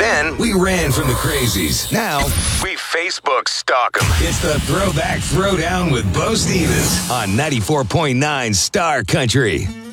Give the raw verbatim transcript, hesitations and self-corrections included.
Then we ran from the crazies. Now we Facebook stalk them. It's the Throwback Throwdown with Bo Stevens on ninety-four point nine Star Country.